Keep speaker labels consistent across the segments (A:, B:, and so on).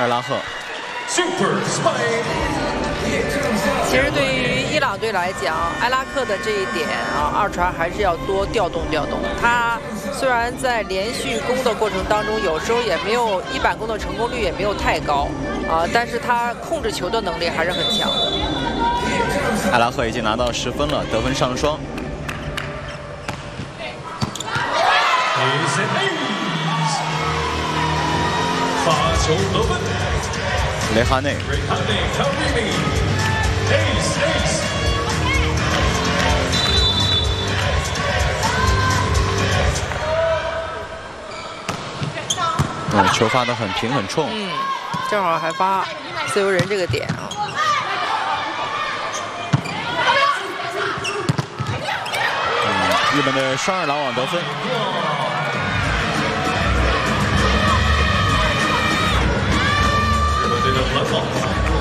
A: 尔拉赫。
B: 其实对于伊朗队来讲，埃拉克的这一点啊，二传还是要多调动调动。他虽然在连续攻的过程当中，有时候也没有一板攻的成功率也没有太高啊，但是他控制球的能力还是很强的。
A: 埃拉赫已经拿到10分了，得分上双。
C: 发球得分，
A: 雷哈内。球发得很平很冲。
B: 正好还发自由人这个点啊。
A: 日本的双2拦网得分。
C: 日本队的拦网。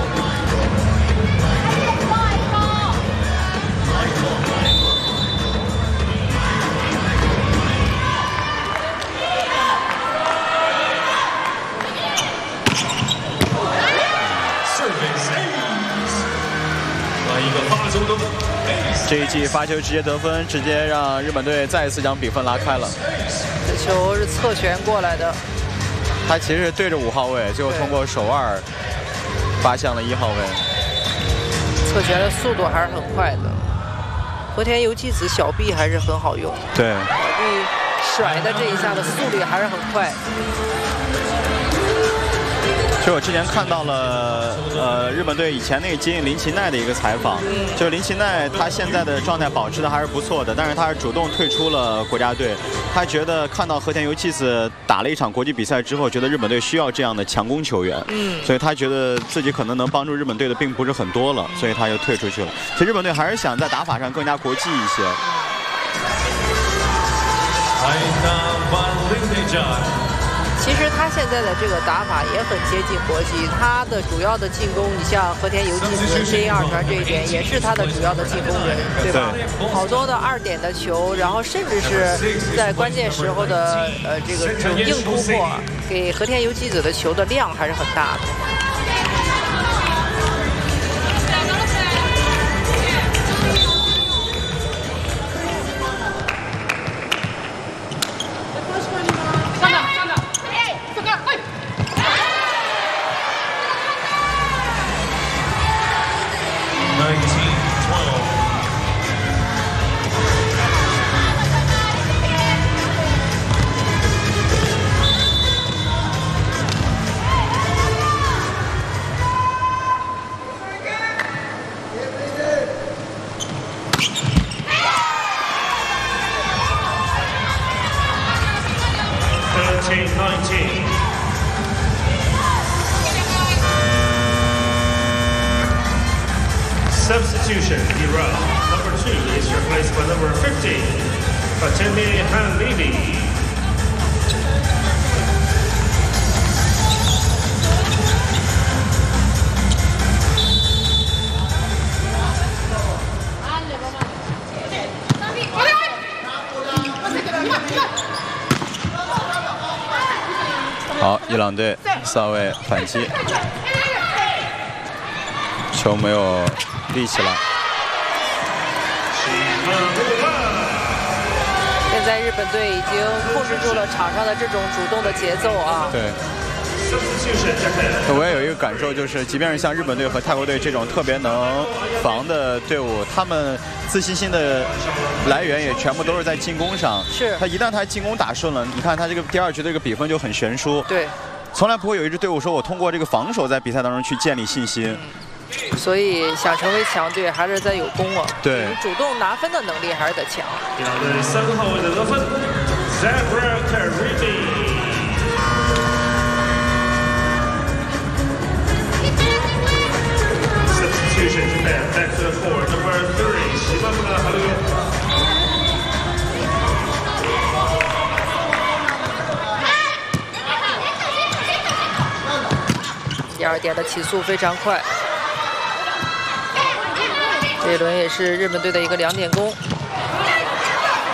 A: 这一记发球直接得分，直接让日本队再一次将比分拉开了。
B: 这球是侧旋过来的，
A: 他其实是对着5号位，最后通过手腕发向了1号位。
B: 侧旋的速度还是很快的。和田由纪子小臂还是很好用，
A: 对，
B: 小臂甩的这一下的速率还是很快。
A: 其实我之前看到了，日本队以前那个接应林琴奈的一个采访，就是林琴奈他现在的状态保持的还是不错的，但是他是主动退出了国家队。他觉得看到和田由纪子打了一场国际比赛之后，觉得日本队需要这样的强攻球员，所以他觉得自己可能能帮助日本队的并不是很多了，所以他就退出去了。其实日本队还是想在打法上更加国际一些。
B: 其实他现在的这个打法也很接近国际，他的主要的进攻，你像和田由纪子接应2传这一点，也是他的主要的进攻人，对吧？好多的2点的球，然后甚至是在关键时候的这种硬突破，给和田由纪子的球的量还是很大的。
C: Substitution, Iran. Number 2 is replaced by number 50, Fatemi Hanlevi.
A: 好，伊朗队4号位反击，球没有立起来。
B: 现在日本队已经控制住了场上的这种主动的节奏啊。
A: 对。我也有一个感受，就是即便是像日本队和泰国队这种特别能防的队伍，他们自信心的来源也全部都是在进攻上。
B: 是。
A: 他一旦他进攻打顺了，你看他这个第2局的这个比分就很悬殊。
B: 对。
A: 从来不会有一支队伍说我通过这个防守在比赛当中去建立信心。
B: 所以想成为强队，还是在有攻啊。
A: 对，
B: 主动拿分的能力还是得强。
C: 伊朗队3号位的得分 ，Zahra Karimi。Substitution Japan back to the floor, number 3, Shimamura Haruyo.
B: 第2点的起速非常快。这一轮也是日本队的一个2点攻。